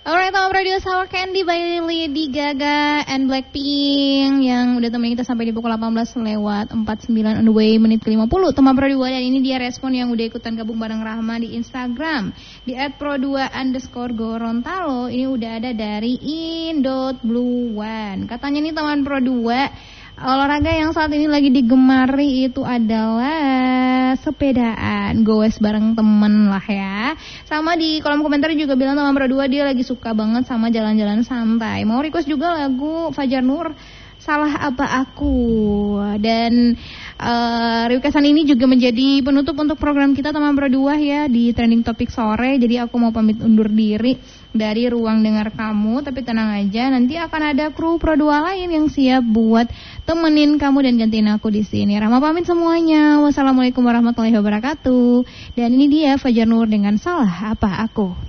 Alright, teman Pro 2 Sour Candy by Lady Gaga and Blackpink yang udah temenin kita sampai di pukul 18:49 on the way menit ke-50. Teman Pro 2, dan ini dia respon yang udah ikutan gabung bareng Rahma di Instagram di @pro2_gorontalo. Ini udah ada dari in.blue1. Katanya nih teman Pro 2, olahraga yang saat ini lagi digemari itu adalah sepedaan, goes bareng temen lah ya. Sama di kolom komentar juga bilang teman Pro 2 dia lagi suka banget sama jalan-jalan santai. Mau request juga lagu Fajar Nur, Salah Apa Aku. Dan requestan ini juga menjadi penutup untuk program kita teman Pro 2 ya di trending topik sore. Jadi aku mau pamit undur diri dari ruang dengar kamu, tapi tenang aja, nanti akan ada kru Pro 2 lain yang siap buat temenin kamu dan gantiin aku di sini. Rahma pamit semuanya. Wassalamualaikum warahmatullahi wabarakatuh. Dan ini dia Fajar Nur dengan Salah Apa Aku.